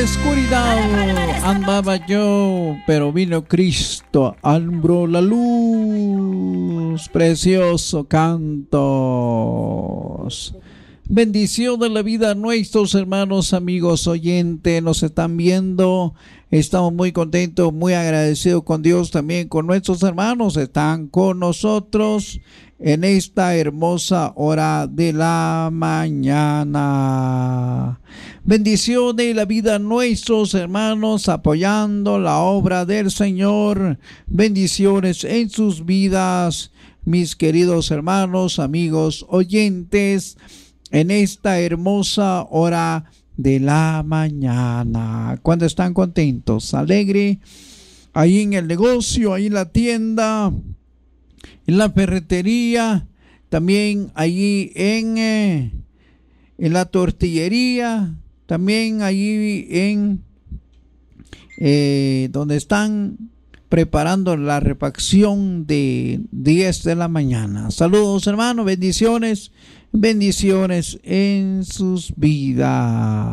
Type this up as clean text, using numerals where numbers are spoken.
oscuridad andaba yo, pero vino Cristo, alumbró la luz. Precioso cantos. Bendición de la vida a nuestros hermanos, amigos oyentes, nos están viendo. Estamos muy contentos, muy agradecidos con Dios, también con nuestros hermanos. Están con nosotros en esta hermosa hora de la mañana. Bendición de la vida a nuestros hermanos, apoyando la obra del Señor. Bendiciones en sus vidas, mis queridos hermanos, amigos oyentes, en esta hermosa hora de la mañana. Cuando están contentos, alegre, ahí en el negocio, ahí en la tienda, en la ferretería, también allí en la tortillería, también allí en donde están preparando la refacción de 10 de la mañana. Saludos, hermanos, bendiciones, bendiciones en sus vidas.